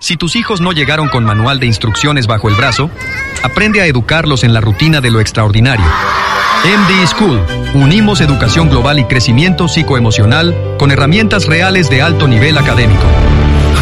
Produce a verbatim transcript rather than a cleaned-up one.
Si tus hijos no llegaron con manual de instrucciones bajo el brazo, aprende a educarlos en la rutina de lo extraordinario. M D School. Unimos educación global y crecimiento psicoemocional con herramientas reales de alto nivel académico.